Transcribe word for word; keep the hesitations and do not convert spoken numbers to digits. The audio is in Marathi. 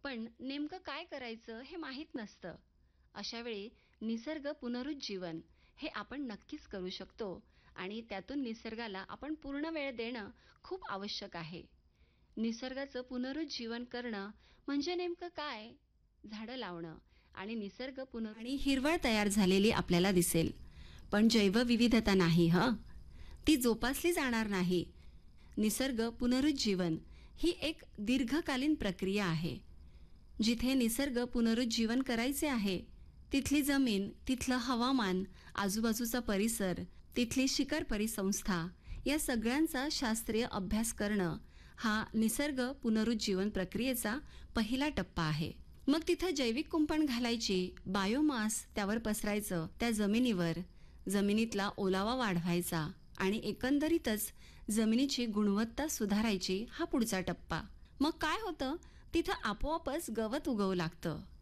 पण नेमकं काय करायचं हे माहीत नसतं. अशा वेळी निसर्ग पुनरुज्जीवन हे आपण नक्कीच करू शकतो आणि त्यातून निसर्गाला आपण पूर्ण वेळ देणं खूप आवश्यक आहे. निसर्गाचं पुनरुज्जीवन करणं म्हणजे नेमकं काय? झाडं लावणं आणि निसर्ग पुनर आणि हिरवळ तयार झालेली आपल्याला दिसेल. पण जैवविविधता नाही हं. ती जोपासली जाणार नाही. निसर्ग पुनरुज्जीवन ही एक दीर्घकालीन प्रक्रिया आहे. जिथे निसर्ग पुनरुज्जीवन करायचे आहे, तिथली जमीन, तिथलं हवामान, आजूबाजूचा परिसर, तिथली शिकार परिसंस्था या सगळ्यांचा शास्त्रीय अभ्यास करणं हा निसर्ग पुनरुज्जीवन प्रक्रियेचा पहिला टप्पा आहे. मग तिथं जैविक कुंपण घालायची, बायोमास त्यावर पसरायचं, त्या जमिनीवर जमिनीतला ओलावा वाढवायचा आणि एकंदरीतच जमिनीची गुणवत्ता सुधारायची हा पुढचा टप्पा. मग काय होतं? तिथं आपोआपच गवत उगवू लागतं.